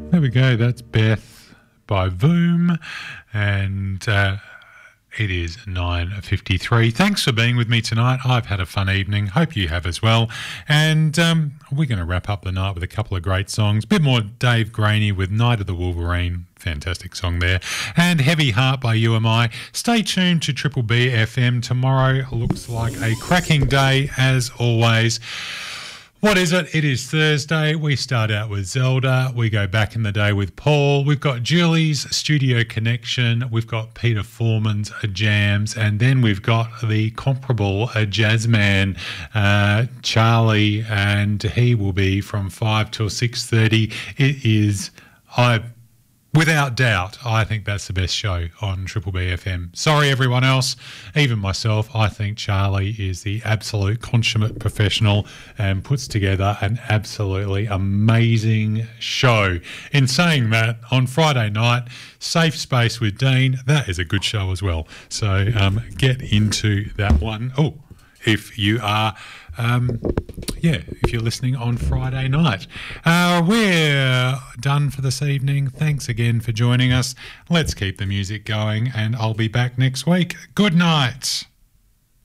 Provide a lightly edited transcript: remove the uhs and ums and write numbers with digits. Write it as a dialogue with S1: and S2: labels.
S1: There we go. That's Beth by Voom, and it is 9:53. Thanks for being with me tonight. I've had a fun evening. Hope you have as well. And we're going to wrap up the night with a couple of great songs. A bit more Dave Graney with Night of the Wolverine. Fantastic song there. And Heavy Heart by UMI. Stay tuned to Triple B FM. Tomorrow looks like a cracking day as always. What is it? It is Thursday. We start out with Zelda. We go back in the day with Paul. We've got Julie's Studio Connection. We've got Peter Foreman's Jams. And then we've got the comparable Jazzman, Charlie, and he will be from 5 till 6:30. It is, without doubt, I think that's the best show on Triple B FM. Sorry, everyone else, even myself, I think Charlie is the absolute consummate professional and puts together an absolutely amazing show. In saying that, on Friday night, Safe Space with Dean, that is a good show as well. So get into that one. Oh, if you are... if you're listening on Friday night. We're done for this evening. Thanks again for joining us. Let's keep the music going, and I'll be back next week. Good night.